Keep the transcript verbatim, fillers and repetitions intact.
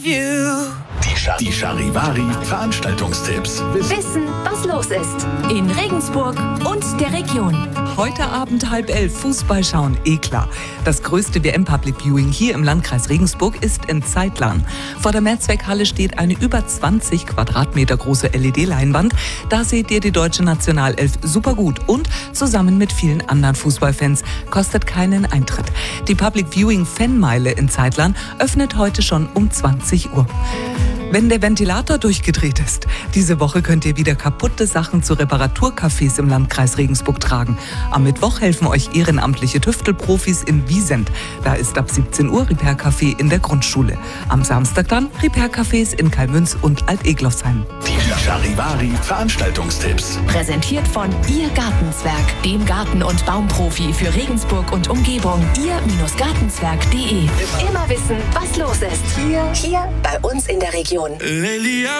Die, Char- die Charivari Veranstaltungstipps. Wissen, was los ist in Regensburg und der Region. Heute Abend halb elf Fußball schauen, eh klar. Das größte W M-Public Viewing hier im Landkreis Regensburg ist in Zeitlern. Vor der Mehrzweckhalle steht eine über zwanzig Quadratmeter große L E D-Leinwand. Da seht ihr die deutsche Nationalelf super gut und zusammen mit vielen anderen Fußballfans, kostet keinen Eintritt. Die Public Viewing Fanmeile in Zeitlern öffnet heute schon um zwanzig Uhr. Wenn der Ventilator durchgedreht ist, diese Woche könnt ihr wieder kaputte Sachen zu Reparaturcafés im Landkreis Regensburg tragen. Am Mittwoch helfen euch ehrenamtliche Tüftelprofis in Wiesent. Da ist ab siebzehn Uhr Repair-Café in der Grundschule. Am Samstag dann Repair-Cafés in Kalmünz und Alt-Eglofsheim. Die Charivari Veranstaltungstipps. Präsentiert von Ihr Gartenzwerg, dem Garten- und Baumprofi für Regensburg und Umgebung. ihr-gartenzwerg punkt de. Immer wissen, was los ist. Hier, hier bei uns in der Region.